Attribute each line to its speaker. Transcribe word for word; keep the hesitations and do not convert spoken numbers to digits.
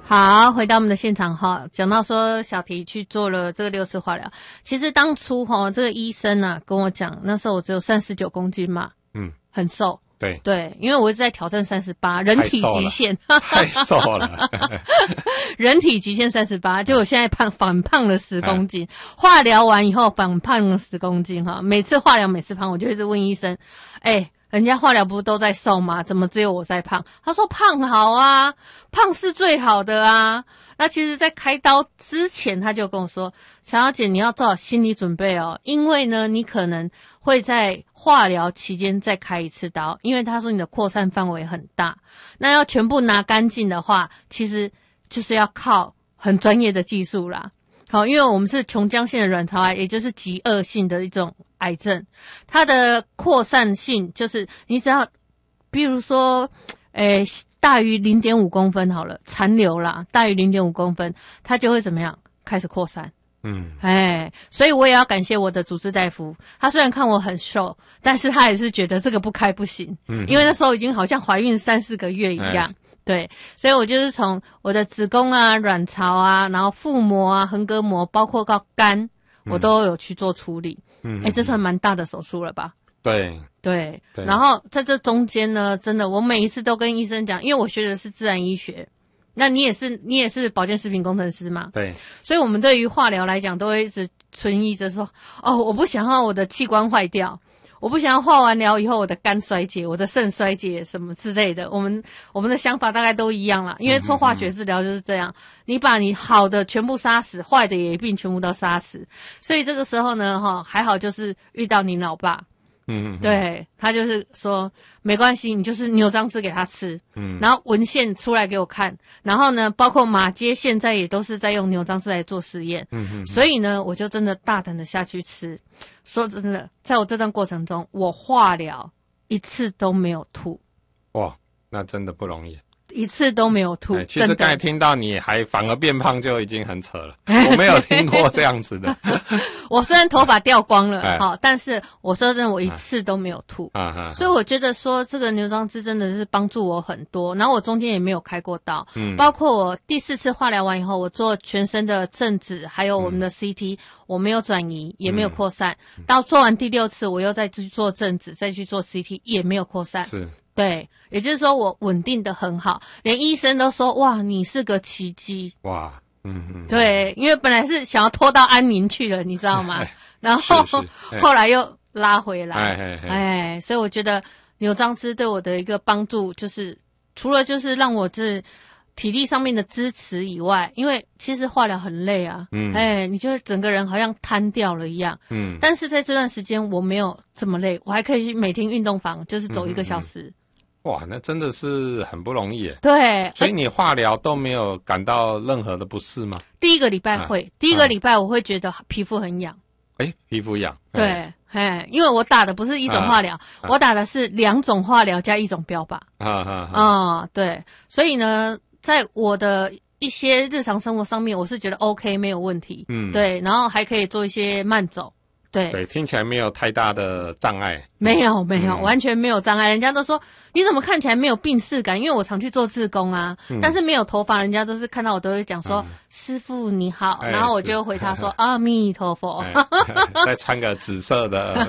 Speaker 1: 好，回到我们的现场哈，讲到说小提去做了这个六次化疗，其实当初哈这个医生啊跟我讲，那时候我只有三十九公斤嘛，嗯，很瘦，
Speaker 2: 对
Speaker 1: 对，因为我一直在挑战三十八，人体极限，
Speaker 2: 太瘦了，
Speaker 1: 人体极限三十八，结果现在胖反胖了十公斤，化疗完以后反胖了十公斤哈，每次化疗每次胖，我就一直问医生，哎。人家化疗不是都在瘦吗？怎么只有我在胖？他说胖好啊，胖是最好的啊。那其实在开刀之前他就跟我说，陈小姐你要做好心理准备哦，因为呢你可能会在化疗期间再开一次刀，因为他说你的扩散范围很大，那要全部拿干净的话，其实就是要靠很专业的技术啦。好，因为我们是琼浆性的卵巢癌，也就是极恶性的一种癌症，它的扩散性就是你只要，比如说，诶、欸，大于 零点五公分好了，残留啦，大于 零点五公分，它就会怎么样？开始扩散。嗯，哎，所以我也要感谢我的主治大夫，他虽然看我很瘦，但是他也是觉得这个不开不行。嗯，因为那时候已经好像怀孕三四个月一样。哎对，所以我就是从我的子宫啊、卵巢啊，然后腹膜啊、横膈膜，包括到肝，我都有去做处理。嗯，哎，这算蛮大的手术了吧？
Speaker 2: 对
Speaker 1: 对对。然后在这中间呢，真的，我每一次都跟医生讲，因为我学的是自然医学，那你也是你也是保健食品工程师嘛？
Speaker 2: 对。
Speaker 1: 所以我们对于化疗来讲，都会一直存疑着说，哦，我不想要我的器官坏掉。我不想要化完疗以后我的肝衰竭，我的肾衰竭什么之类的，我们我们的想法大概都一样啦，因为做化学治疗就是这样，你把你好的全部杀死，坏的也一并全部都杀死。所以这个时候呢，哈，还好就是遇到你老爸，嗯，对，他就是说没关系，你就是牛樟芝给他吃，嗯，然后文献出来给我看，然后呢，包括马偕现在也都是在用牛樟芝来做实验，嗯嗯，所以呢，我就真的大胆的下去吃。说真的，在我这段过程中，我化疗一次都没有吐。
Speaker 2: 哇，那真的不容易。
Speaker 1: 一次都没有吐。
Speaker 2: 其实刚才听到你还反而变胖就已经很扯了，我没有听过这样子的。
Speaker 1: 我虽然头发掉光了，好，但是我说真的，我一次都没有吐。啊，所以我觉得说这个牛樟芝真的是帮助我很多。然后我中间也没有开过刀，嗯，包括我第四次化疗完以后，我做全身的正子，还有我们的 C T，嗯，我没有转移，也没有扩散。嗯，到做完第六次，我又再去做正子，再去做 C T， 也没有扩散。
Speaker 2: 是。
Speaker 1: 对，也就是说我稳定的很好，连医生都说哇，你是个奇迹。
Speaker 2: 哇，嗯嗯，
Speaker 1: 对，因为本来是想要拖到安宁去了，你知道吗？然后是是后来又拉回来，哎哎，所以我觉得牛樟芝对我的一个帮助，就是除了就是让我这体力上面的支持以外，因为其实化疗很累啊，嗯，哎，你就整个人好像瘫掉了一样，嗯，但是在这段时间我没有这么累，我还可以每天运动房，就是走一个小时。嗯嗯嗯，
Speaker 2: 哇，那真的是很不容易耶。
Speaker 1: 对，
Speaker 2: 所以你化疗都没有感到任何的不适吗？
Speaker 1: 第一个礼拜会，啊，第一个礼拜我会觉得皮肤很痒。
Speaker 2: 哎，皮肤痒。
Speaker 1: 对，哎，因为我打的不是一种化疗，啊，我打的是两种化疗加一种标靶。啊啊啊！对，所以呢，在我的一些日常生活上面，我是觉得 OK 没有问题。嗯，对，然后还可以做一些慢走。对
Speaker 2: 对，听起来没有太大的障碍。
Speaker 1: 没有没有，嗯，完全没有障碍。人家都说你怎么看起来没有病耻感？因为我常去做志工啊，嗯，但是没有头发，人家都是看到我都会讲说，嗯，师父你好，哎，然后我就回他说阿弥陀佛，
Speaker 2: 哎，再穿个紫色的